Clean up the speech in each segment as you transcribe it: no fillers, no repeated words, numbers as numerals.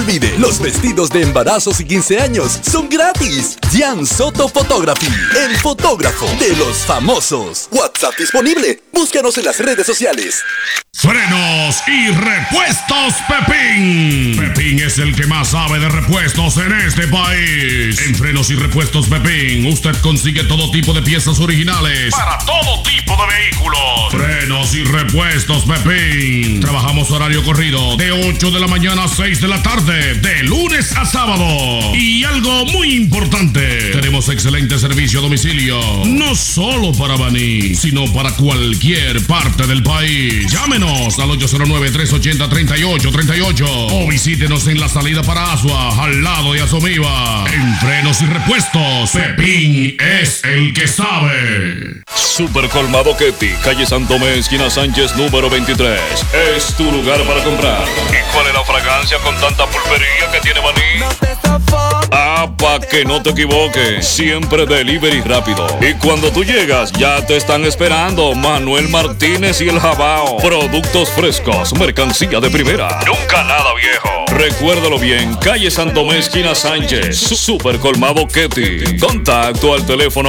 olvide, los vestidos de embarazos y 15 años son gratis. Jan Soto Photography, el fotógrafo de los famosos. WhatsApp disponible. Búscanos en las redes sociales. Frenos y repuestos Pepín. Pepín es el que más sabe de repuestos en este país. En Frenos y Repuestos Pepín, usted consigue todo tipo de piezas originales para todo tipo de vehículos. Frenos y Repuestos Pepín. Trabajamos horario corrido de 8 de la mañana a 6 de la tarde, de lunes a sábado. Y algo muy importante, tenemos excelente servicio a domicilio, no solo para Baní, sino para cualquier parte del país. Llámenos al 809-380-3838 o visítenos en la salida para Asua, al lado de Asomiva. En Frenos y Repuestos, Pepín es el que sabe. Super Colmado Ketty, calle San Tomé, esquina Sánchez, número 23. Es tu lugar para comprar. ¿Y cuál es la fragancia con tanta pulpería que tiene Baní? Pa' que no te equivoques, siempre delivery rápido. Y cuando tú llegas, ya te están esperando Manuel Martínez y el Jabao. Productos frescos, mercancía de primera. Nunca nada viejo. Recuérdalo bien, calle Santomé, esquina Sánchez. Super Colmado Ketty. Contacto al teléfono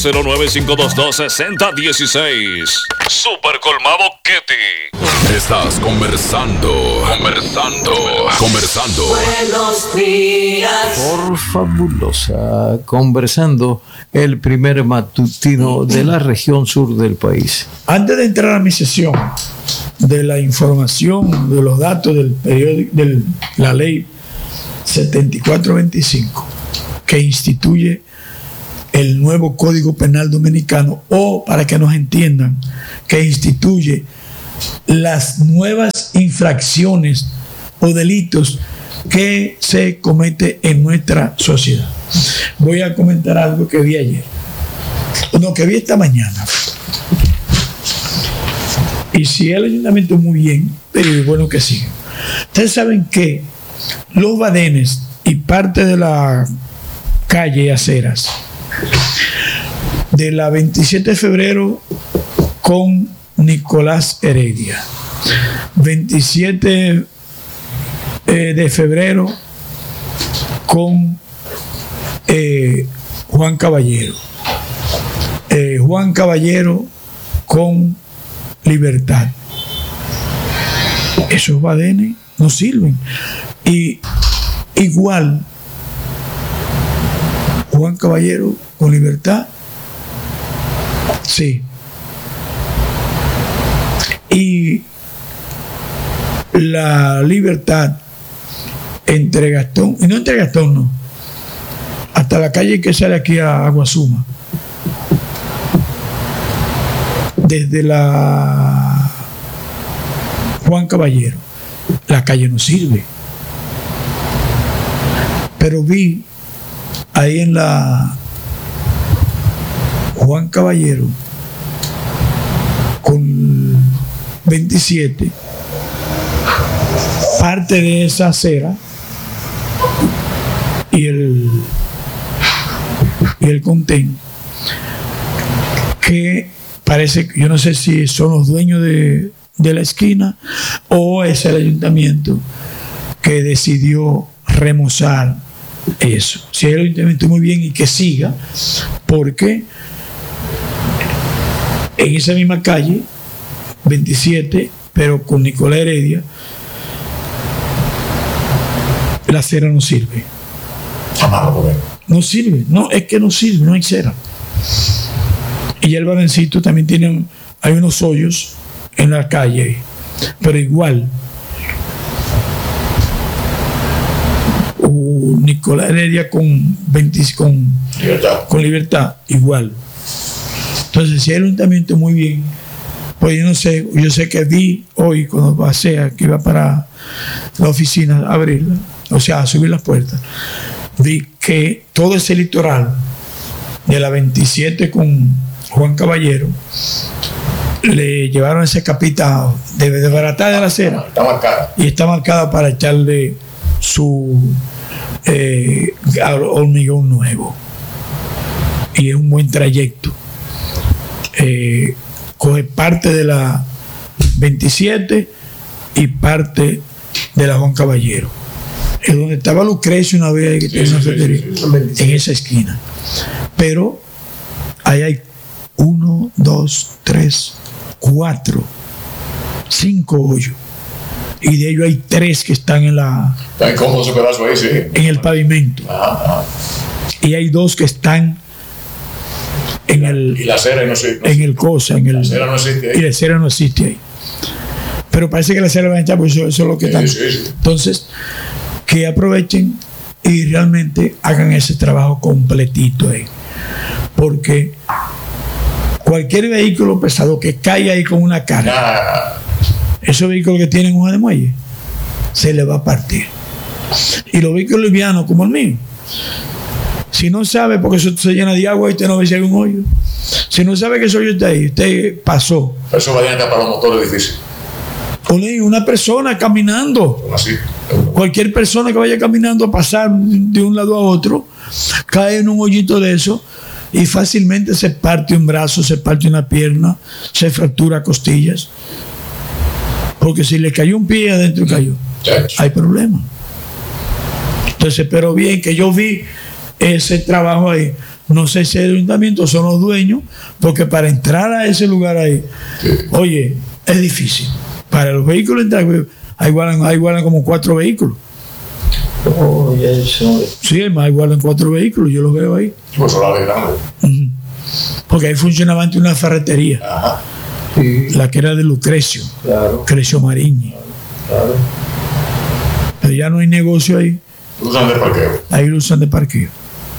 809-522-6016. Super Colmado Ketty. Estás conversando. Buenos días. Por Fabulosa, conversando, el primer matutino de la región sur del país. Antes de entrar a mi sesión de la información de los datos del periódico de la ley 7425 que instituye el nuevo Código Penal Dominicano, o para que nos entiendan, que instituye las nuevas infracciones o delitos que se comete en nuestra sociedad. Voy a comentar algo que vi ayer, que vi esta mañana. Y si el ayuntamiento muy bien, pero es bueno que siga. Ustedes saben que los badenes y parte de la calle y aceras de la 27 de febrero con Nicolás Heredia, 27 de febrero con Juan Caballero, Juan Caballero con Libertad. Esos badenes no sirven. Y igual Juan Caballero con Libertad, sí. Y la Libertad entre Gastón, y no entre Gastón, no, hasta la calle que sale aquí a Aguasuma, desde la Juan Caballero, la calle no sirve. Pero vi ahí en la Juan Caballero con 27, parte de esa acera y el contén, que parece, yo no sé si son los dueños de la esquina o es el ayuntamiento que decidió remozar eso. Si el ayuntamiento, muy bien, y que siga, porque en esa misma calle 27, pero con Nicolás Heredia, la cera no sirve. No sirve, no, es que no sirve, no hay cera. Y el badencito también hay unos hoyos en la calle, pero igual Nicolás Heredia con Libertad, igual. Entonces, si el ayuntamiento, muy bien, pues yo sé que vi hoy cuando pasé, que iba para la oficina a abrirla, o sea, a subir las puertas, vi que todo ese litoral de la 27 con Juan Caballero le llevaron ese capita de desbaratar de la acera, está marcada, y está marcada para echarle su hormigón nuevo, y es un buen trayecto. Coge parte de la 27 y parte de la Juan Caballero. Es donde estaba Lucrecio una vez, que tiene una ferretería, en esa esquina. Pero ahí hay 1, 2, 3, 4, 5 hoyos. Y de ellos hay 3 que están en la. ¿Está incómodo ese pedazo ahí? Sí. En el pavimento. Y hay 2 que están en el. Y la acera no existe. En el cosa, en el. La acera no existe ahí. Y la acera no existe ahí. Pero parece que la acera va a echar, pues eso es lo que está. Sí. Entonces, que aprovechen y realmente hagan ese trabajo completito ahí. Porque cualquier vehículo pesado que caiga ahí con una carga, esos vehículos que tienen hoja de muelle, se le va a partir. Y los vehículos livianos como el mío, si no sabe, porque eso se llena de agua y usted no ve si hay un hoyo. Si no sabe que ese hoyo está ahí, usted pasó. Eso va a tener para los motores difíciles. Una persona caminando, Así. cualquier persona que vaya caminando a pasar de un lado a otro, cae en un hoyito de eso y fácilmente se parte un brazo, se parte una pierna, se fractura costillas. Porque si le cayó un pie adentro cayó, hay problema. Entonces, pero bien que yo vi ese trabajo ahí. No sé si el ayuntamiento son los dueños, porque para entrar a ese lugar ahí, oye, es difícil. Para los vehículos entrar, igualan como 4 vehículos. Sí, más igualan 4 vehículos, yo los veo ahí. Pues son las grandes. Porque ahí funcionaba antes una ferretería. Ajá. Sí, La que era de Lucrecio, claro. Lucrecio Mariñi. Claro. Pero ya no hay negocio ahí. Usan de parqueo. Ahí lo usan de parqueo.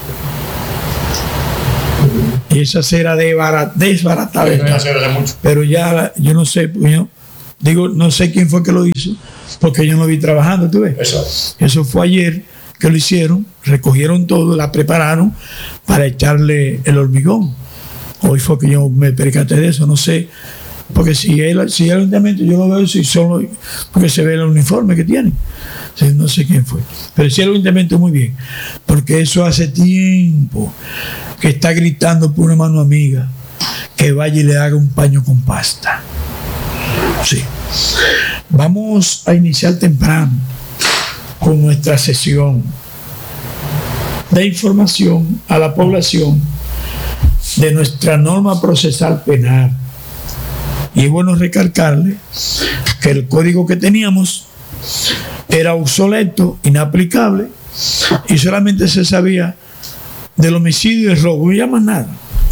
Y esa acera desbaratada Hay que está. hacer hace mucho. Pero ya, yo no sé, no sé quién fue que lo hizo, porque yo no vi trabajando, ¿tú ves? Eso fue ayer que lo hicieron, recogieron todo, la prepararon para echarle el hormigón. Hoy fue que yo me percaté de eso, no sé, porque si el ayuntamiento yo lo veo, si solo porque se ve el uniforme que tienen. No sé quién fue, pero sí el ayuntamiento muy bien, porque eso hace tiempo que está gritando por una mano amiga que vaya y le haga un paño con pasta. Sí. Vamos a iniciar temprano con nuestra sesión de información a la población de nuestra norma procesal penal. Y es bueno recalcarle que el código que teníamos era obsoleto, inaplicable, y solamente se sabía del homicidio y el robo, y ya más nada.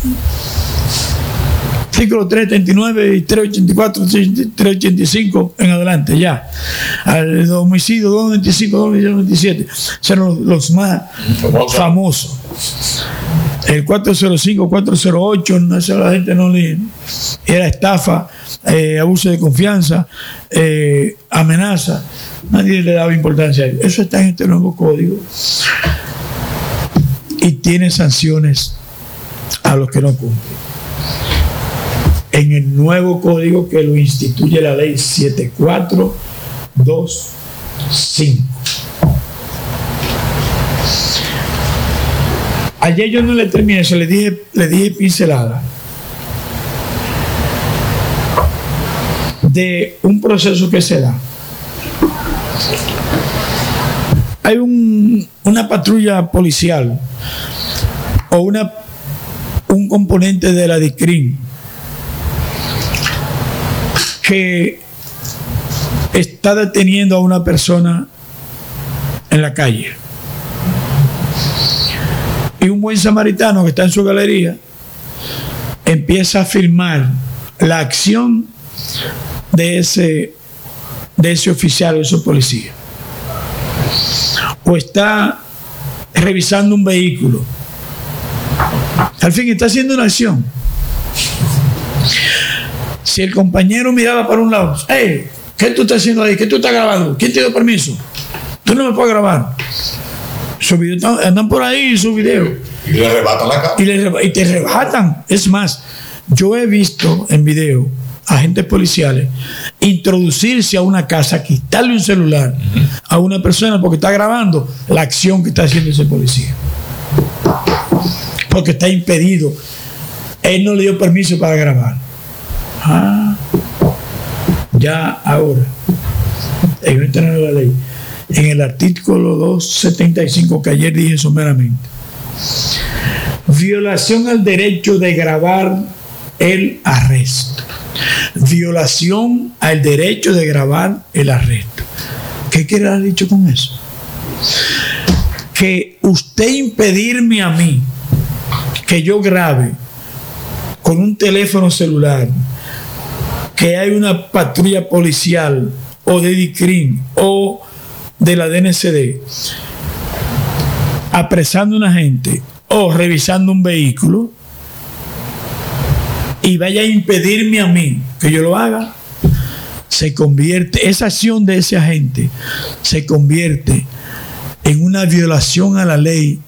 Artículo 339 y 384, 385 en adelante, ya. Al homicidio 295, 297, son los más famosos. El 405, 408, no sé, la gente no le. Era estafa, abuso de confianza, amenaza. Nadie le daba importancia a eso. Eso está en este nuevo código. Y tiene sanciones a los que no cumplen. En el nuevo código que lo instituye la ley 7425. Ayer yo no le terminé eso, le dije pincelada de un proceso que se da. Hay una patrulla policial o un componente de la DICRIM que está deteniendo a una persona en la calle. Y un buen samaritano que está en su galería empieza a filmar la acción de ese oficial o ese policía. O está revisando un vehículo. Al fin está haciendo una acción. Si el compañero miraba para un lado, hey, ¿qué tú estás haciendo ahí? ¿Qué tú estás grabando? ¿Quién te dio permiso? Tú no me puedes grabar. Sus videos andan por ahí, sus videos. Y le arrebatan la cara. Y te arrebatan. Es más, yo he visto en video agentes policiales introducirse a una casa, quitarle un celular a una persona porque está grabando la acción que está haciendo ese policía. Porque está impedido. Él no le dio permiso para grabar. Ya ahora, ellos entran en la ley en el artículo 275 que ayer dije someramente. Violación al derecho de gravar el arresto. Violación al derecho de grabar el arresto. ¿Qué quiere haber dicho con eso? Que usted impedirme a mí que yo grabe con un teléfono celular que hay una patrulla policial o de DICRIM o de la DNCD apresando a una gente o revisando un vehículo y vaya a impedirme a mí que yo lo haga, se convierte, esa acción de ese agente se convierte en una violación a la ley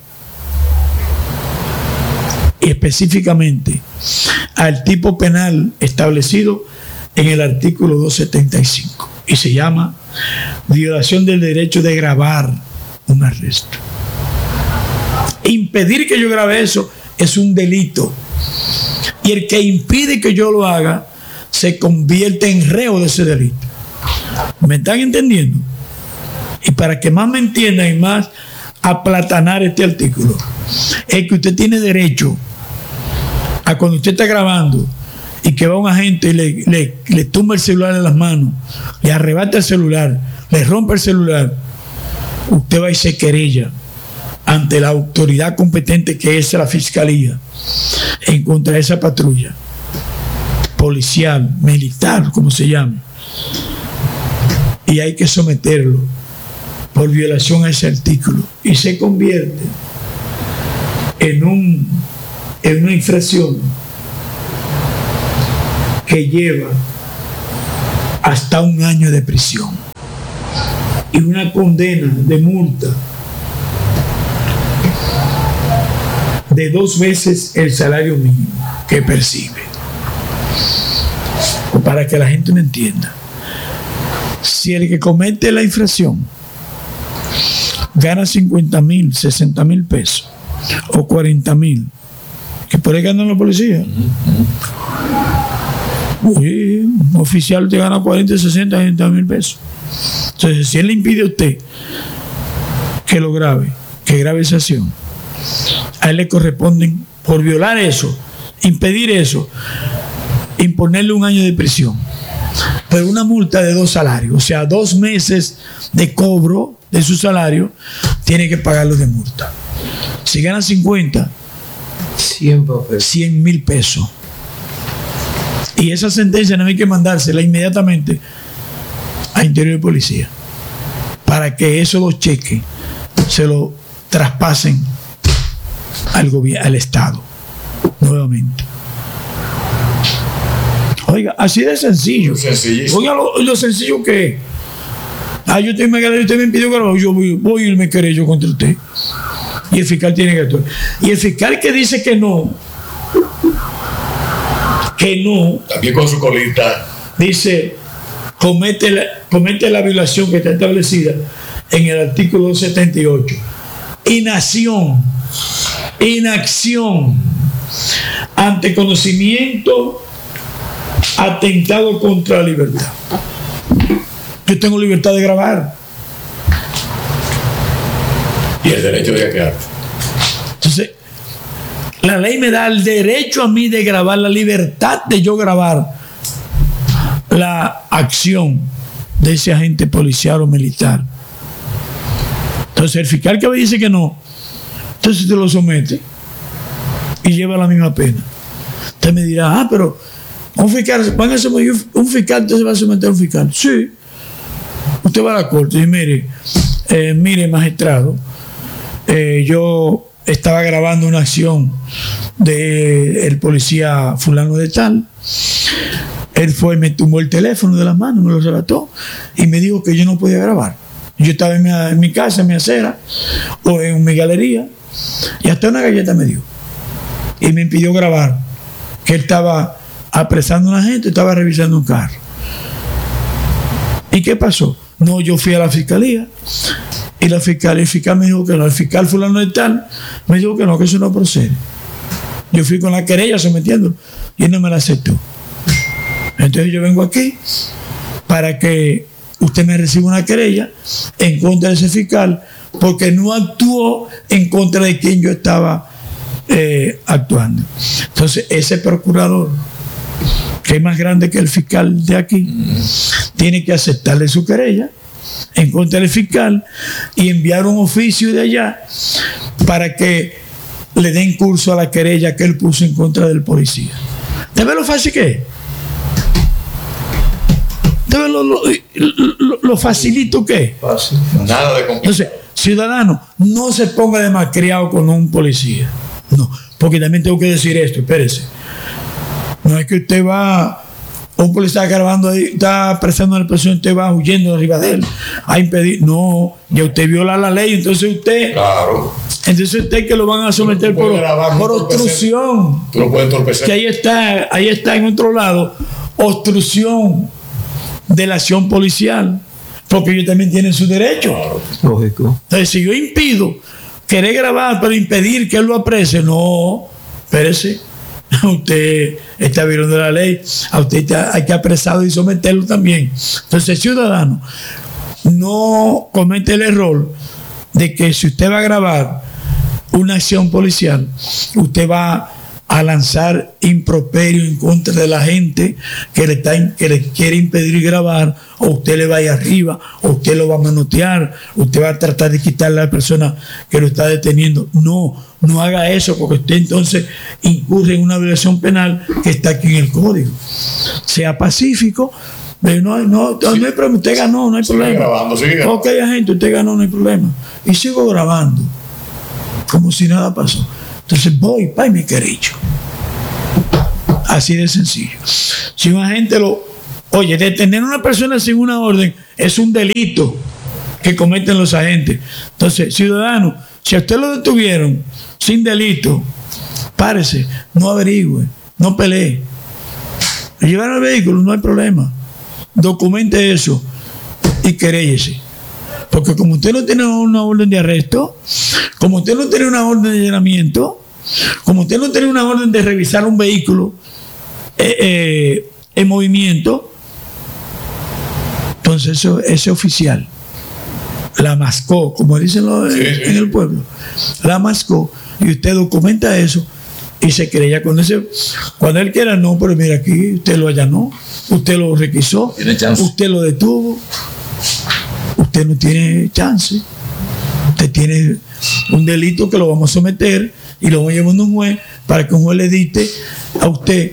y específicamente al tipo penal establecido en el artículo 275 y se llama violación del derecho de gravar un arresto. Impedir que yo grabe eso es un delito y el que impide que yo lo haga se convierte en reo de ese delito. ¿Me están entendiendo? Y para que más me entiendan y más aplatanar este artículo, es que usted tiene derecho a cuando usted está grabando y que va un agente y le tumba el celular de las manos, le arrebata el celular, le rompe el celular, usted va y se querella ante la autoridad competente que es la fiscalía en contra de esa patrulla policial, militar, como se llame, y hay que someterlo por violación a ese artículo y se convierte en una infracción que lleva hasta 1 año de prisión y una condena de multa de 2 veces el salario mínimo que percibe. Para que la gente no entienda, si el que comete la infracción gana 50,000, 60,000 pesos o 40,000, que por ahí ganan los policías. Un oficial te gana 40, 60, 70,000 pesos. Entonces, si él le impide a usted que lo grabe, que grabe esa acción, a él le corresponden, por violar eso, impedir eso, imponerle 1 año de prisión, pero una multa de 2 salarios, o sea, 2 meses de cobro de su salario, tiene que pagarlo de multa. Si gana 50, 100,000 pesos. Y esa sentencia no hay que mandársela inmediatamente a Interior de Policía para que esos 2 cheques se lo traspasen al gobierno, al Estado, nuevamente. Oiga, así de sencillo. Oiga, lo sencillo que es. Yo estoy en una galería, usted me pidió que yo voy y me querello contra usted. Y el fiscal tiene que actuar. Y el fiscal que dice que no, también con su colita, dice, comete la violación que está establecida en el artículo 278. Inacción ante conocimiento, atentado contra la libertad. Yo tengo libertad de grabar. y el derecho de quedar. Entonces, la ley me da el derecho a mí de grabar, la libertad de yo grabar la acción de ese agente policial o militar. Entonces, el fiscal que me dice que no, entonces te lo somete y lleva la misma pena. Usted me dirá, pero un fiscal, un fiscal, entonces va a someter a un fiscal. Sí. Usted va a la corte y mire, magistrado, yo estaba grabando una acción del policía fulano de tal. Él fue y me tumbó el teléfono de las manos, me lo arrebató y me dijo que yo no podía grabar. Yo estaba en mi casa, en mi acera o en mi galería y hasta una galleta me dio y me impidió grabar, que él estaba apresando a una gente, estaba revisando un carro. ¿Y qué pasó? No, yo fui a la fiscalía y el fiscal me dijo que no, el fiscal fulano de tal me dijo que no, que eso no procede. Yo fui con la querella sometiéndolo y él no me la aceptó. Entonces yo vengo aquí para que usted me recibe una querella en contra de ese fiscal porque no actuó en contra de quien yo estaba actuando. Entonces, ese procurador, que es más grande que el fiscal de aquí, tiene que aceptarle su querella en contra del fiscal y enviar un oficio de allá para que le den curso a la querella que él puso en contra del policía. ¿Te ves lo fácil que es? ¿Te ves lo facilito que es? Fácil. Nada de complicado. Entonces, ciudadano, no se ponga de malcriado con un policía. No, porque también tengo que decir esto, espérese. No es que usted va, un policía está grabando ahí, está prestando a la persona, usted va huyendo arriba de él a impedir. No, ya usted viola la ley, entonces usted. Claro. Entonces usted que lo van a someter por obstrucción. Tú no puedes entorpecer. Que ahí está en otro lado, obstrucción de la acción policial, porque ellos también tienen su derecho. Claro. Lógico. Entonces, si yo impido querer grabar para impedir que él lo aprecie, no, espérese, usted está violando la ley, a usted hay que apresarlo y someterlo también. Entonces, ciudadano, no comete el error de que si usted va a grabar una acción policial, usted va a lanzar improperio en contra de la gente que le quiere impedir grabar, o usted le va a ir arriba, o usted lo va a manotear, usted va a tratar de quitarle a la persona que lo está deteniendo. No haga eso, porque usted entonces incurre en una violación penal que está aquí en el código. Sea pacífico, pero no hay problema, usted ganó, no hay problema. Sigue grabando, sigue grabando. Ok, agente, usted ganó, no hay problema. Y sigo grabando, como si nada pasó. Entonces voy, pa' mi querido. Así de sencillo. Si un agente detener a una persona sin una orden es un delito que cometen los agentes. Entonces, ciudadano, si a usted lo detuvieron sin delito, párese, no averigüe, no pelee. Le llevaron el vehículo, no hay problema. Documente eso y queréllese. Porque como usted no tiene una orden de arresto, como usted no tiene una orden de allanamiento, como usted no tiene una orden de revisar un vehículo en movimiento, entonces ese oficial la mascó, como dicen en el pueblo, la mascó, y usted documenta eso y se querella con ese. Cuando él quiera, no, pero mira, aquí usted lo allanó, usted lo requisó, usted lo detuvo. Usted no tiene chance. Usted tiene un delito que lo vamos a someter y lo vamos a llevar a un juez para que un juez le dicte a usted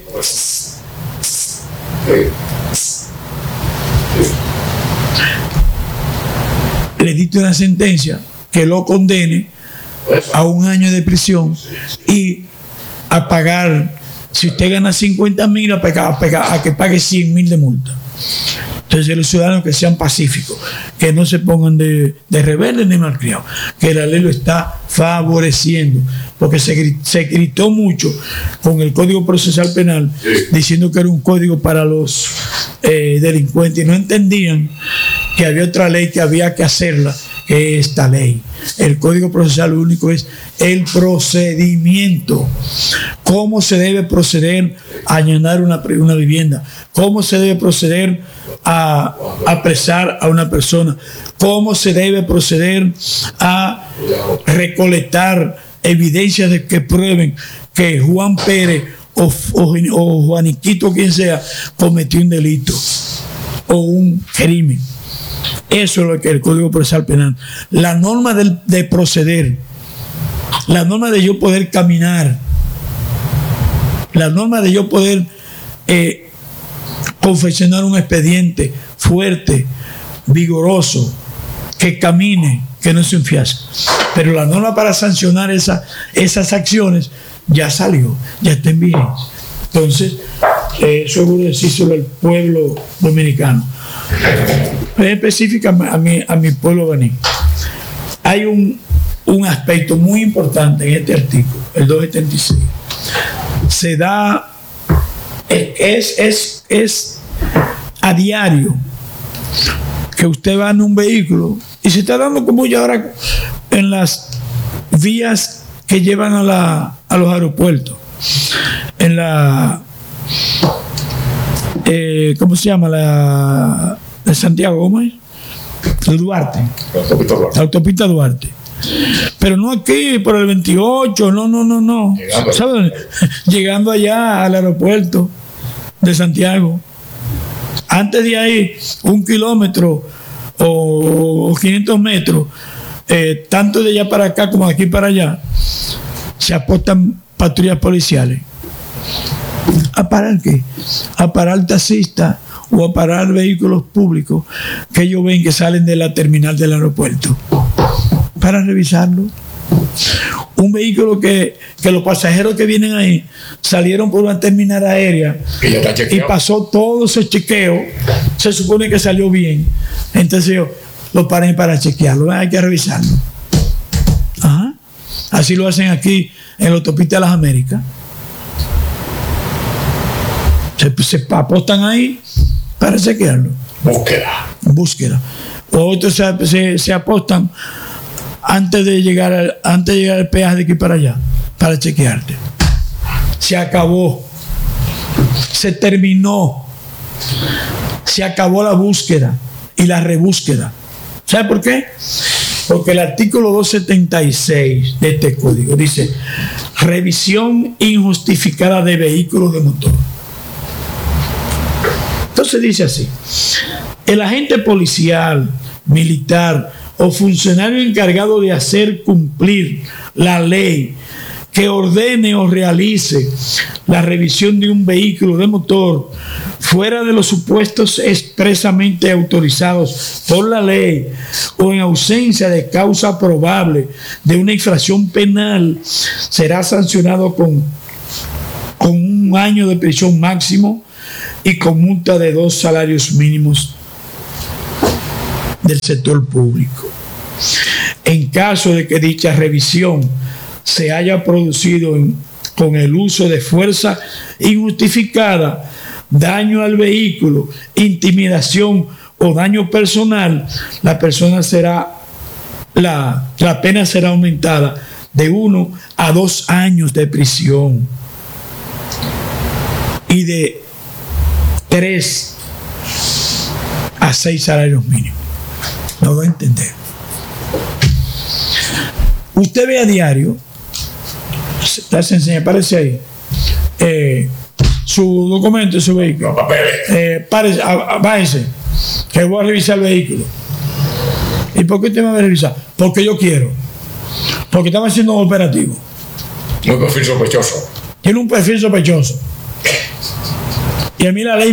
le dicte una sentencia que lo condene a 1 año de prisión y a pagar, si usted gana 50,000, a que pague 100,000 de multa. Entonces, los ciudadanos que sean pacíficos, que no se pongan de rebeldes ni malcriados, que la ley lo está favoreciendo, porque se gritó mucho con el Código Procesal Penal, diciendo que era un código para los delincuentes, y no entendían que había otra ley que había que hacerla, que es esta ley. El Código Procesal lo único es el procedimiento. ¿Cómo se debe proceder a allanar una vivienda? ¿Cómo se debe proceder a apresar a una persona? ¿Cómo se debe proceder a recolectar evidencias de que prueben que Juan Pérez o Juaniquito, quien sea, cometió un delito o un crimen? Eso es lo que el Código Procesal Penal. La norma de proceder, la norma de yo poder caminar, la norma de yo poder confeccionar un expediente fuerte, vigoroso, que camine, que no se enfiasque. Pero la norma para sancionar esas acciones ya salió, ya está en vigencia. Entonces, eso es un ejercicio del pueblo dominicano. Específica a mi pueblo baní. Hay un aspecto muy importante en este artículo, el 276. Se da, es a diario que usted va en un vehículo y se está dando como ya ahora en las vías que llevan a los aeropuertos, en la ¿cómo se llama? de Santiago, ¿cómo es? De Duarte. La autopista Duarte. Pero no aquí, por el 28, no. ¿Sabes? Llegando allá al aeropuerto de Santiago. Antes de ahí, 1 kilómetro o 500 metros, tanto de allá para acá como de aquí para allá, se apostan patrullas policiales. ¿A parar qué? A parar taxistas o a parar vehículos públicos que ellos ven que salen de la terminal del aeropuerto para revisarlo. Un vehículo que los pasajeros que vienen ahí salieron por una terminal aérea y pasó todo ese chequeo, se supone que salió bien, entonces ellos lo paren para chequearlo, hay que revisarlo. Ajá. Así lo hacen aquí en la autopista de las Américas. Se apostan ahí para chequearlo. Búsqueda. Otros se apostan antes de llegar al peaje de aquí para allá, para chequearte. Se acabó. Se terminó. Se acabó la búsqueda y la rebúsqueda. ¿Sabe por qué? Porque el artículo 276 de este código dice: revisión injustificada de vehículos de motor. Entonces dice así: el agente policial, militar o funcionario encargado de hacer cumplir la ley que ordene o realice la revisión de un vehículo de motor fuera de los supuestos expresamente autorizados por la ley o en ausencia de causa probable de una infracción penal, será sancionado con 1 año de prisión máximo y con multa de 2 salarios mínimos del sector público. En caso de que dicha revisión se haya producido con el uso de fuerza injustificada, daño al vehículo, intimidación o daño personal, la pena será aumentada de 1 a 2 años de prisión y de 3 a 6 salarios mínimos. No va a entender. Usted ve a diario, las enseña, aparece ahí, su documento, su vehículo. Váyase, que voy a revisar el vehículo. ¿Y por qué usted me va a revisar? Porque yo quiero. Porque estamos haciendo un operativo. Un perfil sospechoso. Tiene un perfil sospechoso. Y a mí la ley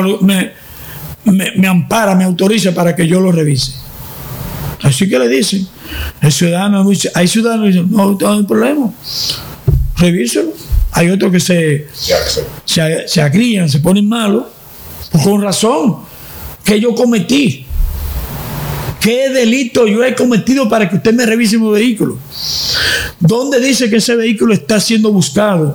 me ampara, me autoriza para que yo lo revise. Así que le dicen, el ciudadano dice, hay ciudadanos que dicen, no hay problema, revíselo. Hay otros que se agrían, se ponen malos, con razón, que yo cometí. ¿Qué delito yo he cometido para que usted me revise mi vehículo? ¿Dónde dice que ese vehículo está siendo buscado?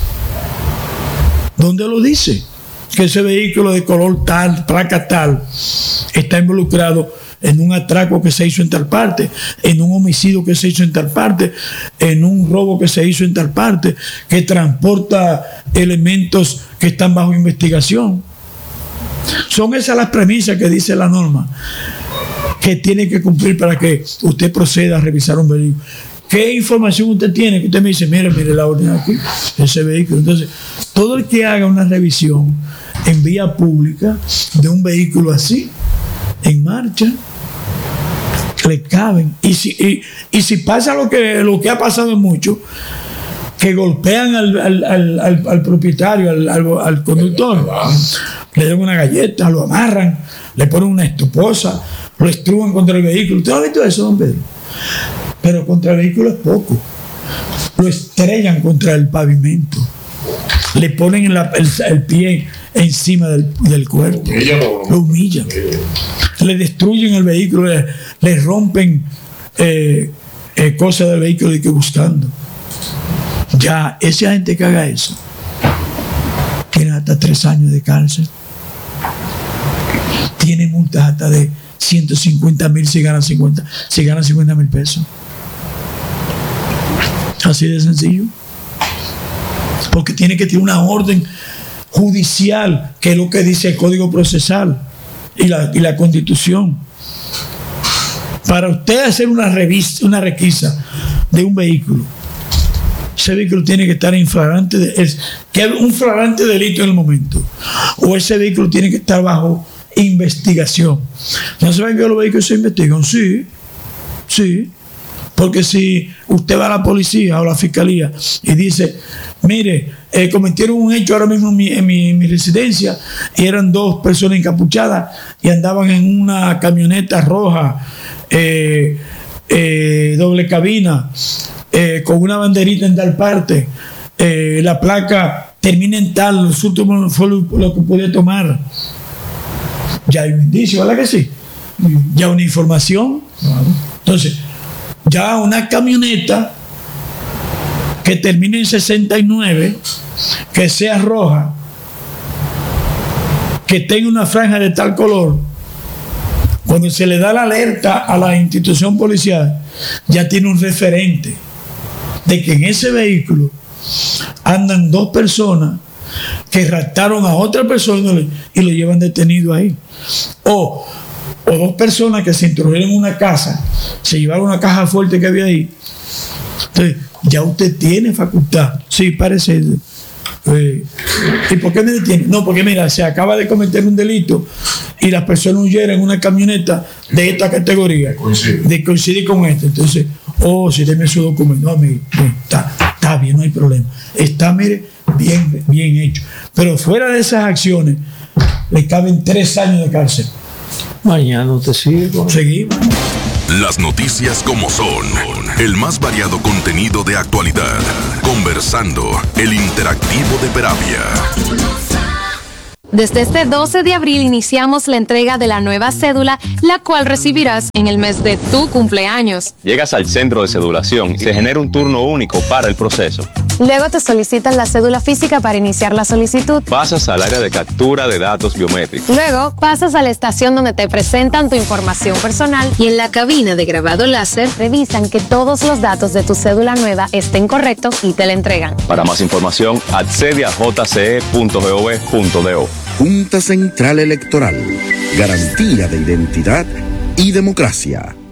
¿Dónde lo dice? Que ese vehículo de color tal, placa tal, está involucrado en un atraco que se hizo en tal parte, en un homicidio que se hizo en tal parte, en un robo que se hizo en tal parte, que transporta elementos que están bajo investigación. Son esas las premisas que dice la norma que tiene que cumplir para que usted proceda a revisar un vehículo. ¿Qué información usted tiene? Que usted me dice, mire la orden aquí, ese vehículo. Entonces, todo el que haga una revisión en vía pública de un vehículo así, en marcha, le caben. Y si pasa lo que ha pasado mucho, que golpean al propietario, al conductor, le dan una galleta, lo amarran, le ponen una estoposa, lo estrujan contra el vehículo. ¿Usted ha visto eso, don Pedro? Pero contra el vehículo es poco. Lo estrellan contra el pavimento. Le ponen el pie encima del cuerpo. Lo humillan. Le destruyen el vehículo, le rompen cosas del vehículo y que buscando. Ya, esa gente que haga eso tiene hasta 3 años de cárcel. Tiene multas hasta de 150,000 si ganan 50,000 pesos. Así de sencillo. Porque tiene que tener una orden judicial, que es lo que dice el Código Procesal. y la Constitución. Para usted hacer una requisa de un vehículo, ese vehículo tiene que estar en un flagrante delito en el momento, o ese vehículo tiene que estar bajo investigación. ¿No saben que los vehículos se investigan? Sí, porque si usted va a la policía o a la fiscalía y dice, mire, cometieron un hecho ahora mismo en mi residencia y eran 2 personas encapuchadas y andaban en una camioneta roja, doble cabina, con una banderita en tal parte, la placa termina en tal, los últimos fue lo que podía tomar. Ya hay un indicio, ¿verdad que sí? Ya una información. Entonces, ya una camioneta que termine en 69, que sea roja, que tenga una franja de tal color, cuando se le da la alerta a la institución policial, ya tiene un referente de que en ese vehículo andan 2 personas que raptaron a otra persona y lo llevan detenido ahí. O 2 personas que se introdujeron en una casa, se llevaron una caja fuerte que había ahí. Entonces, ya usted tiene facultad. Sí, parece. ¿Y por qué me detiene? No, porque mira, se acaba de cometer un delito y las personas huyeron en una camioneta de esta categoría. Coincide con este. Entonces, si deme su documento. No, amigo, está bien, no hay problema. Está, mire, bien hecho. Pero fuera de esas acciones, le caben 3 años de cárcel. Mañana te sigo. Seguimos. Las noticias como son. El más variado contenido de actualidad. Conversando, el interactivo de Peravia. Desde este 12 de abril iniciamos la entrega de la nueva cédula, la cual recibirás en el mes de tu cumpleaños. Llegas al centro de cedulación y se genera un turno único para el proceso. Luego te solicitan la cédula física para iniciar la solicitud. Pasas al área de captura de datos biométricos. Luego pasas a la estación donde te presentan tu información personal y en la cabina de grabado láser revisan que todos los datos de tu cédula nueva estén correctos y te la entregan. Para más información, accede a jce.gov.do. Junta Central Electoral. Garantía de identidad y democracia.